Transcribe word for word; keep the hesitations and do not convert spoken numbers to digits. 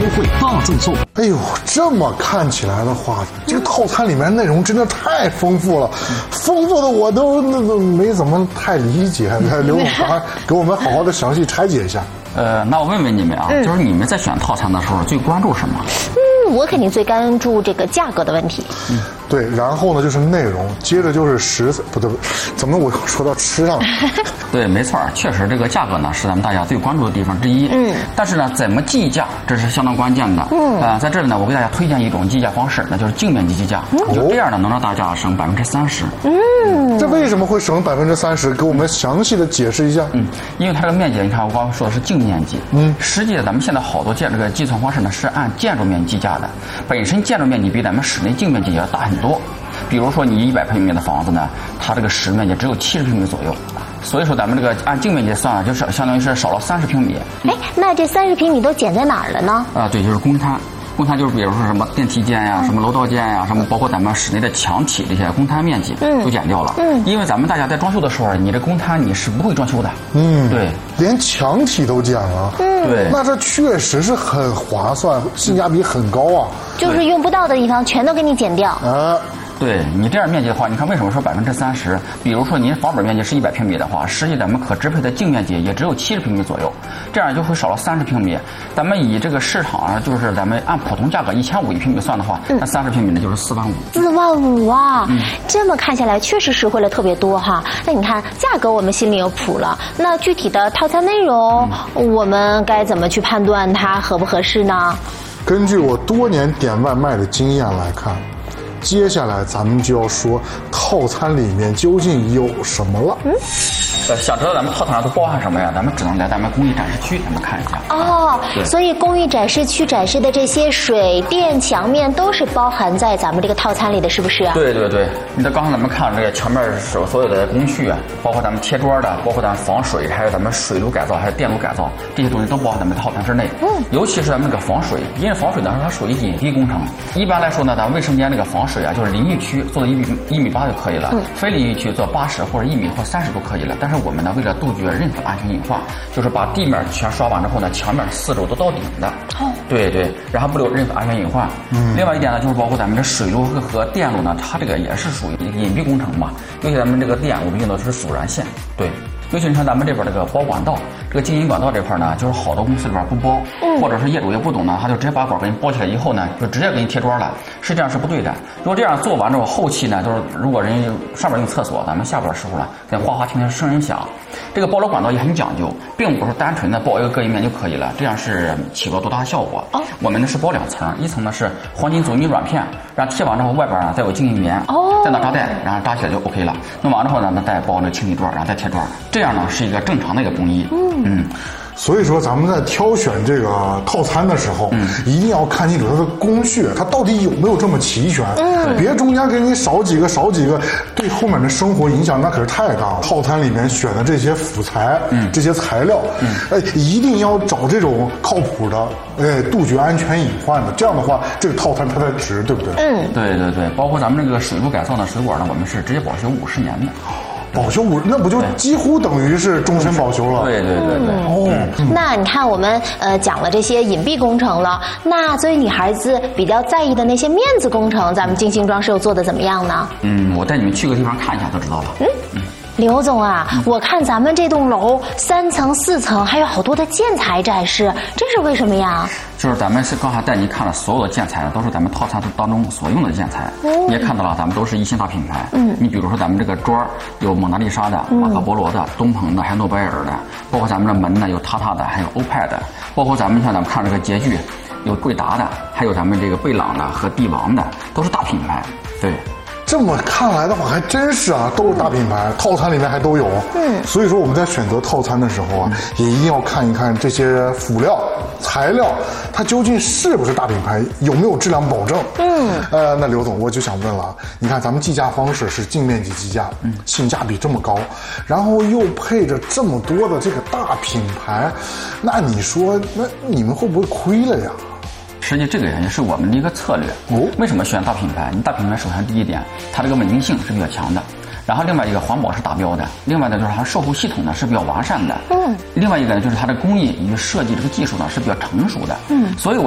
惠大赠送。 哎呦，这么看起来的话，这个套餐里面内容真的太丰富了，丰富的我都那都没怎么太理解。刘总，赶快给我们好好的详细拆解一下。 呃，那我问问你们啊，嗯、就是你们在选套餐的时候最关注什么？ 嗯，我肯定最关注这个价格的问题。 嗯，对，然后呢就是内容，接着就是食材，不对，怎么我又说到吃上了？ 对，没错，确实这个价格呢是咱们大家最关注的地方之一。嗯，但是呢，怎么计价这是相当关键的。嗯，啊、呃，在这里呢，我给大家推荐一种计价方式，那就是净面积计价。嗯、就这样呢，能让大家省百分之三十。 嗯， 这为什么会省百分之三十？给我们详细的解释一下。 嗯，因为它这个面积，你看我刚刚说的是净面积。嗯，实际咱们现在好多建这个计算方式呢是按建筑面积计价的，本身建筑面积比咱们室内净面积要大很多。比如说你一百平米的房子呢，它这个实面积只有七十平米左右，所以说咱们这个按净面积算，就是相当于是少了三十平米。 哎，那这三十平米都减在哪儿了呢？ 啊，对，就是公摊。公摊就是比如说什么电梯间呀、什么楼道间呀、什么包括咱们室内的墙体这些公摊面积都减掉了。嗯，因为咱们大家在装修的时候，你这公摊你是不会装修的。嗯，对， 连墙体都减了。 嗯， 对， 那这确实是很划算，性价比很高啊。 就是用不到的地方全都给你减掉。 啊。 对你这样面积的话，你看为什么说百分之三十？比如说您房本面积是一百平米的话，实际咱们可支配的净面积也只有七十平米左右，这样就会少了三十平米。咱们以这个市场上就是咱们按普通价格一千五一平米算的话，嗯、那三十平米呢就是四万五。 四万五啊！嗯、这么看下来确实实惠了特别多哈。那你看价格我们心里有谱了，那具体的套餐内容，嗯、我们该怎么去判断它合不合适呢？ 根据我多年点外卖的经验来看。接下来咱们就要说套餐里面究竟有什么了。嗯， 呃，想知道咱们套餐上都包含什么呀？咱们只能来咱们工艺展示区，咱们看一下。 哦，所以工艺展示区展示的这些水电墙面都是包含在咱们这个套餐里的，是不是啊？ 对对对，你看刚才咱们看这个墙面所所有的工序啊，包括咱们贴砖的，包括咱们防水，还有咱们水路改造，还有电路改造，这些东西都包含咱们套餐之内。嗯，尤其是咱们这个防水，因为防水呢它属于隐蔽工程。一般来说呢，咱卫生间这个防水啊，就是淋浴区做到一米一米八就可以了，嗯、非淋浴区做八十或者一米或三十都可以了。但是我们呢，为了杜绝任何安全隐患，就是把地面全刷完之后呢，墙面四周都到顶的。哦，对对，然后不留任何安全隐患。嗯，另外一点呢，就是包括咱们这水路和电路呢，它这个也是属于隐蔽工程嘛。尤其咱们这个电，我们用的是阻燃线。对。尤其你看咱们这边这个包管道，这个经营管道这块呢，就是好多公司里边不包，嗯、或者是业主也不懂呢，他就直接把管给你包起来以后呢，就直接给你贴砖了，实际上是不对的。如果这样做完之后，后期呢，就是如果人上边用厕所，咱们下边的时候呢，跟哗哗听听声音响。这个包楼管道也很讲究，并不是单纯的包一个隔音棉就可以了，这样是起不到多大的效果。哦，我们呢是包两层，一层呢是黄金阻尼软片，然后贴完之后外边呢再有静音棉，哦，再拿扎带，然后扎起来就 OK 了。弄完之后呢，那再包那个清理砖，然后再贴砖，这样呢是一个正常的一个工艺。嗯嗯。 所以说，咱们在挑选这个套餐的时候，嗯、一定要看清楚它的工序，它到底有没有这么齐全。嗯，别中间给你少几个少几个，对后面的生活影响那可是太大了。套餐里面选的这些辅材，嗯，这些材料，嗯，哎，一定要找这种靠谱的，哎，杜绝安全隐患的。这样的话，这个套餐它才值，对不对？ 嗯， 对对对，包括咱们这个水路改造的水管呢，我们是直接保修五十年的。 保修五，那不就几乎等于是终身保修了？ 对对对对。 哦，嗯、那你看我们呃讲了这些隐蔽工程了，那作为女孩子比较在意的那些面子工程，咱们精兴装饰做的怎么样呢？ 嗯，我带你们去个地方看一下就知道了。嗯嗯。 刘总啊，嗯、我看咱们这栋楼三层四层还有好多的建材展示，这是为什么呀？ 就是咱们是刚才带你看了所有的建材，都是咱们套餐当中所用的建材。嗯、你也看到了，咱们都是一线大品牌。嗯，你比如说咱们这个砖有蒙娜丽莎的、马可波罗的、东鹏的，还有诺贝尔的，包括咱们的门呢有塔塔的，还有欧派的，包括咱们像咱们看这个洁具，有贵达的，还有咱们这个贝朗的和帝王的，都是大品牌。对。 这么看来的话，还真是啊，都是大品牌，套餐里面还都有。嗯，所以说我们在选择套餐的时候啊，也一定要看一看这些辅料、材料，它究竟是不是大品牌，有没有质量保证。嗯，呃，那刘总，我就想问了，你看咱们计价方式是净面积计价，嗯，性价比这么高，然后又配着这么多的这个大品牌，那你说，那你们会不会亏了呀？ 实际这个也是我们的一个策略。哦，为什么选大品牌？你大品牌首先第一点，它这个稳定性是比较强的，然后另外一个环保是达标的，另外呢就是它售后系统呢是比较完善的。嗯，另外一个呢就是它的工艺与设计这个技术呢是比较成熟的。嗯，所以我